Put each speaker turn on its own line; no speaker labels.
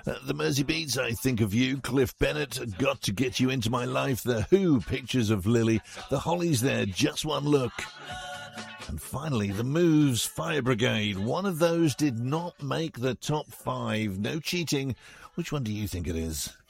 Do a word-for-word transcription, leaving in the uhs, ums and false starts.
Uh, the Merseybeats, I Think of You, Cliff Bennett, Got to Get You Into My Life, The Who, Pictures of Lily, The Hollies there, Just One Look. And finally, The Moves, Fire Brigade. One of those did not make the top five. No cheating. Which one do you think it is?